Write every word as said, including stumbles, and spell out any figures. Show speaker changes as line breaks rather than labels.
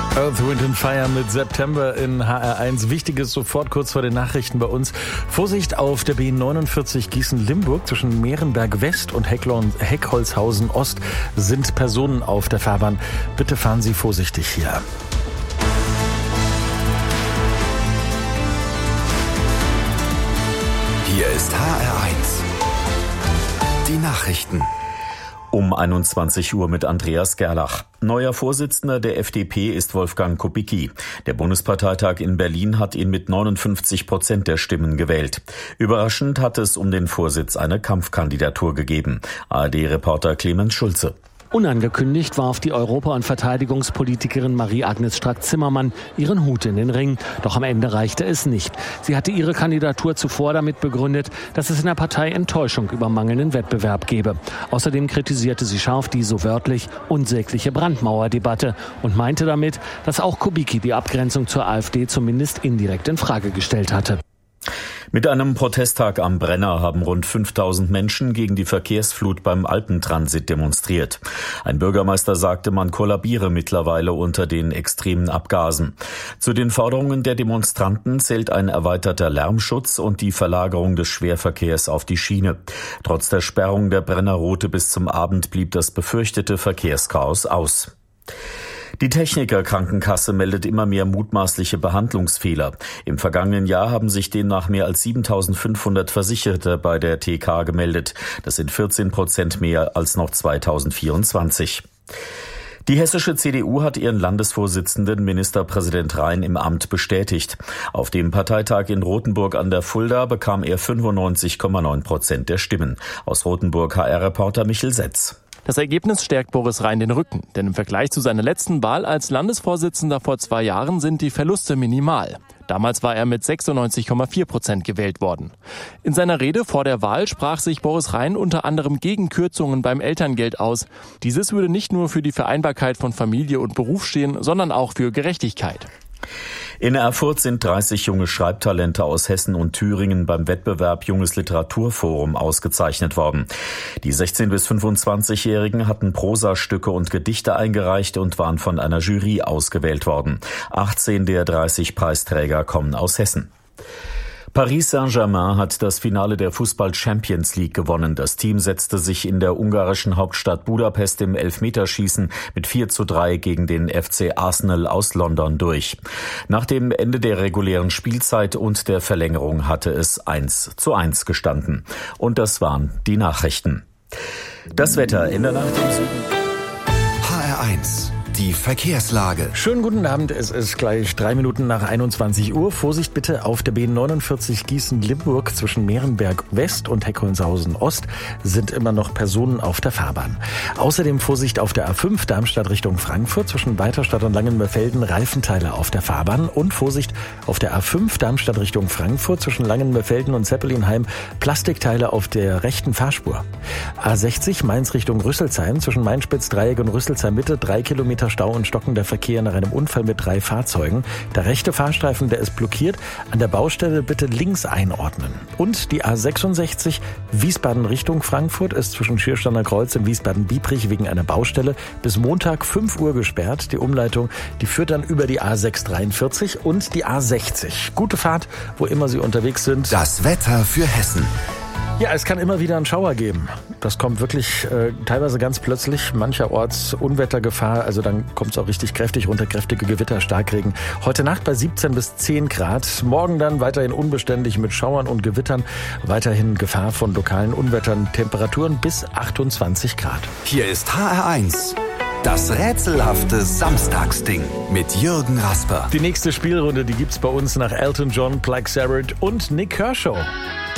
Earth, Wind and Fire mit September in H R eins. Wichtiges sofort kurz vor den Nachrichten bei uns. Vorsicht auf der B neunundvierzig Gießen-Limburg zwischen Mehrenberg West und Heckholzhausen Ost sind Personen auf der Fahrbahn. Bitte fahren Sie vorsichtig hier.
Hier ist H R eins. Die Nachrichten.
Um einundzwanzig Uhr mit Andreas Gerlach. Neuer Vorsitzender der F D P ist Wolfgang Kubicki. Der Bundesparteitag in Berlin hat ihn mit neunundfünfzig Prozent der Stimmen gewählt. Überraschend hat es um den Vorsitz eine Kampfkandidatur gegeben. A R D-Reporter Clemens Schulze.
Unangekündigt warf die Europa- und Verteidigungspolitikerin Marie-Agnes Strack-Zimmermann ihren Hut in den Ring. Doch am Ende reichte es nicht. Sie hatte ihre Kandidatur zuvor damit begründet, dass es in der Partei Enttäuschung über mangelnden Wettbewerb gebe. Außerdem kritisierte sie scharf die, so wörtlich, unsägliche Brandmauerdebatte und meinte damit, dass auch Kubicki die Abgrenzung zur AfD zumindest indirekt in Frage gestellt hatte.
Mit einem Protesttag am Brenner haben rund fünftausend Menschen gegen die Verkehrsflut beim Alpentransit demonstriert. Ein Bürgermeister sagte, man kollabiere mittlerweile unter den extremen Abgasen. Zu den Forderungen der Demonstranten zählt ein erweiterter Lärmschutz und die Verlagerung des Schwerverkehrs auf die Schiene. Trotz der Sperrung der Brennerroute bis zum Abend blieb das befürchtete Verkehrschaos aus. Die Techniker-Krankenkasse meldet immer mehr mutmaßliche Behandlungsfehler. Im vergangenen Jahr haben sich demnach mehr als siebentausendfünfhundert Versicherte bei der T K gemeldet. Das sind vierzehn Prozent mehr als noch zweitausendvierundzwanzig. Die hessische C D U hat ihren Landesvorsitzenden Ministerpräsident Rhein im Amt bestätigt. Auf dem Parteitag in Rothenburg an der Fulda bekam er fünfundneunzig Komma neun Prozent der Stimmen. Aus Rothenburg H R-Reporter Michel Setz.
Das Ergebnis stärkt Boris Rhein den Rücken, denn im Vergleich zu seiner letzten Wahl als Landesvorsitzender vor zwei Jahren sind die Verluste minimal. Damals war er mit sechsundneunzig Komma vier Prozent gewählt worden. In seiner Rede vor der Wahl sprach sich Boris Rhein unter anderem gegen Kürzungen beim Elterngeld aus. Dieses würde nicht nur für die Vereinbarkeit von Familie und Beruf stehen, sondern auch für Gerechtigkeit.
In Erfurt sind dreißig junge Schreibtalente aus Hessen und Thüringen beim Wettbewerb Junges Literaturforum ausgezeichnet worden. Die sechzehn- bis fünfundzwanzigjährigen hatten Prosastücke und Gedichte eingereicht und waren von einer Jury ausgewählt worden. achtzehn der dreißig Preisträger kommen aus Hessen. Paris Saint-Germain hat das Finale der Fußball-Champions League gewonnen. Das Team setzte sich in der ungarischen Hauptstadt Budapest im Elfmeterschießen mit vier zu drei gegen den F C Arsenal aus London durch. Nach dem Ende der regulären Spielzeit und der Verlängerung hatte es eins zu eins gestanden. Und das waren die Nachrichten. Das Wetter in der Nacht im Süden.
H R eins. Die Verkehrslage.
Schönen guten Abend, es ist gleich drei Minuten nach einundzwanzig Uhr. Vorsicht bitte auf der B neunundvierzig Gießen-Limburg zwischen Mehrenberg West und Heckholzhausen Ost sind immer noch Personen auf der Fahrbahn. Außerdem Vorsicht auf der A fünf Darmstadt Richtung Frankfurt zwischen Weiterstadt und Langenmörfelden, Reifenteile auf der Fahrbahn und Vorsicht auf der A fünf Darmstadt Richtung Frankfurt zwischen Langenmörfelden und Zeppelinheim, Plastikteile auf der rechten Fahrspur. A sechzig Mainz Richtung Rüsselsheim zwischen Mainspitz-Dreieck und Rüsselsheim Mitte, drei Kilometer Stau und stockender Verkehr nach einem Unfall mit drei Fahrzeugen. Der rechte Fahrstreifen, der ist blockiert. An der Baustelle bitte links einordnen. Und die A sechsundsechzig Wiesbaden Richtung Frankfurt ist zwischen Schiersteiner Kreuz und Wiesbaden-Biebrich wegen einer Baustelle bis Montag fünf Uhr gesperrt. Die Umleitung, die führt dann über die A sechshundertdreiundvierzig und die A sechzig. Gute Fahrt, wo immer Sie unterwegs sind.
Das Wetter für Hessen.
Ja, es kann immer wieder einen Schauer geben. Das kommt wirklich äh, teilweise ganz plötzlich. Mancherorts Unwettergefahr, also dann kommt es auch richtig kräftig runter. Kräftige Gewitter, Starkregen. Heute Nacht bei siebzehn bis zehn Grad. Morgen dann weiterhin unbeständig mit Schauern und Gewittern. Weiterhin Gefahr von lokalen Unwettern. Temperaturen bis achtundzwanzig Grad.
Hier ist H R eins. Das rätselhafte Samstagsding mit Jürgen Rasper.
Die nächste Spielrunde, die gibt's bei uns nach Elton John, Black Sabbath und Nick Kershaw.